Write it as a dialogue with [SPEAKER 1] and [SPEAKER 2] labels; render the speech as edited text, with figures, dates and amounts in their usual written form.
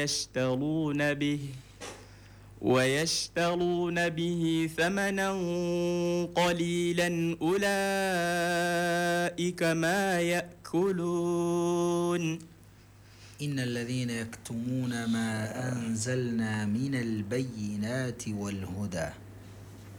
[SPEAKER 1] ويشترون به ثمنا قليلا أولئك ما يأكلون.
[SPEAKER 2] إن الذين يكتمون ما أنزلنا من البينات والهدى